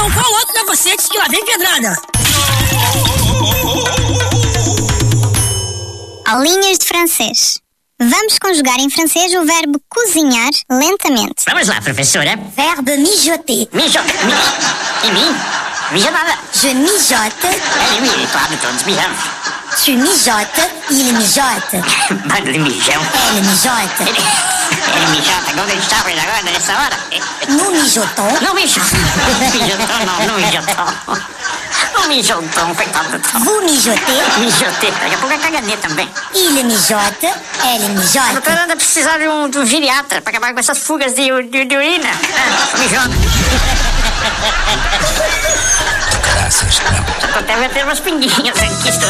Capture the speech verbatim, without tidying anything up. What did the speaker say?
Então qual outro capacetes que lá vem pedrada? Aulinhas de francês. Vamos conjugar em francês o verbo cozinhar lentamente. Vamos lá, professora. Verbe mijoter. Mijote. Mi... E mim? Mija nada. Je mijote. É, mi... Claro, todos mijamos. Tu mijotes, il mijote. Bando de mijão. Elle mijote. Ele, ele mijota. Onde estávamos agora, nessa hora? Nous mijotons. Não mijou. Mijotão não, não mijotão. Não mijotão, coitado do Tom. Vous mijotez. Mijotei. Daqui a pouco é caganeta também. Il mijote. Elle A mijote. doutora anda precisar de um, de um geriatra pra acabar com essas fugas de, de, de urina. Ah, mijona. Graças, não. Até vai ter umas pinguinhas aqui.